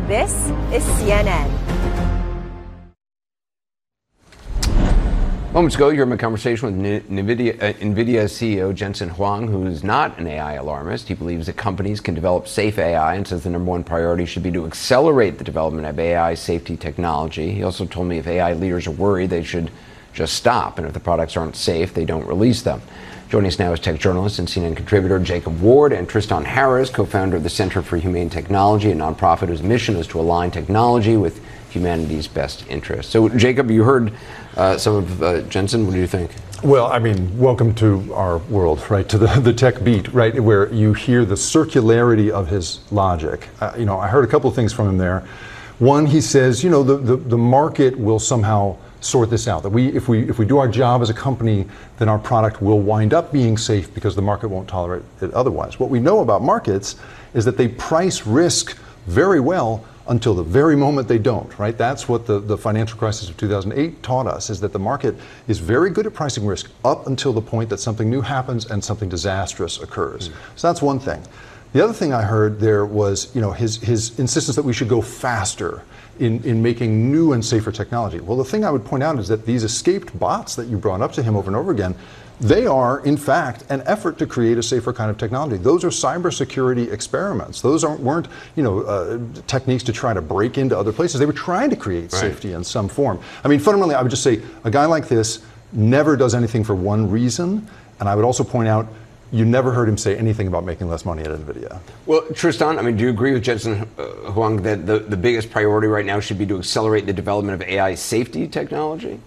This is CNN. Moments ago, you heard my conversation with NVIDIA CEO Jensen Huang, who is not an AI alarmist. He believes that companies can develop safe AI and says the number one priority should be to accelerate the development of AI safety technology. He also told me if AI leaders are worried, they should just stop. And if the products aren't safe, they don't release them. Joining us now is tech journalist and CNN contributor Jacob Ward and Tristan Harris, co-founder of the Center for Humane Technology, a nonprofit whose mission is to align technology with humanity's best interests. So, Jacob, you heard some of Jensen. What do you think? Well, I mean, welcome to our world, right? To the tech beat, right? Where you hear the circularity of his logic. I heard a couple of things from him there. One, he says, the market will somehow sort this out. That if we do our job as a company, then our product will wind up being safe because the market won't tolerate it otherwise. What we know about markets is that they price risk very well until the very moment they don't, right? That's what the financial crisis of 2008 taught us, is that the market is very good at pricing risk up until the point that something new happens and something disastrous occurs. So that's one thing. The other thing I heard there was, his insistence that we should go faster in making new and safer technology. Well, the thing I would point out is that these escaped bots that you brought up to him over and over again, they are, in fact, an effort to create a safer kind of technology. Those are cybersecurity experiments. Those weren't, techniques to try to break into other places. They were trying to create safety in some form. I mean, fundamentally, I would just say a guy like this never does anything for one reason. And I would also point out, you never heard him say anything about making less money at NVIDIA. Well, Tristan, do you agree with Jensen Huang that the biggest priority right now should be to accelerate the development of AI safety technology?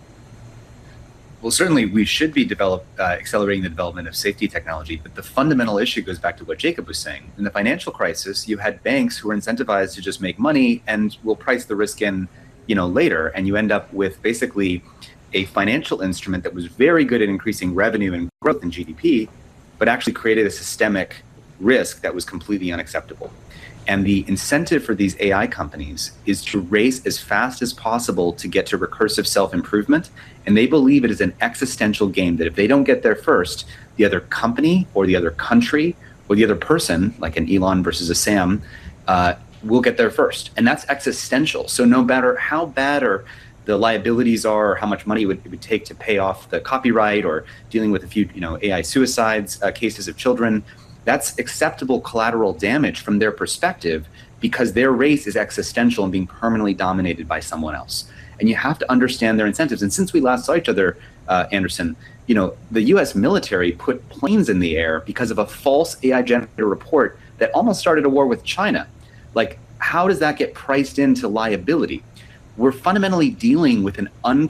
Well, certainly we should be accelerating the development of safety technology, but the fundamental issue goes back to what Jacob was saying. In the financial crisis, you had banks who were incentivized to just make money and will price the risk in, later, and you end up with basically a financial instrument that was very good at increasing revenue and growth in GDP, but actually created a systemic risk that was completely unacceptable. And the incentive for these AI companies is to race as fast as possible to get to recursive self-improvement. And they believe it is an existential game that if they don't get there first, the other company or the other country or the other person, like an Elon versus a Sam, will get there first. And that's existential. So no matter how bad or the liabilities are, or how much money it would take to pay off the copyright or dealing with a few AI suicides, cases of children, that's acceptable collateral damage from their perspective because their race is existential and being permanently dominated by someone else. And you have to understand their incentives. And since we last saw each other, Anderson, the US military put planes in the air because of a false AI generated report that almost started a war with China. Like, how does that get priced into liability? We're fundamentally dealing with an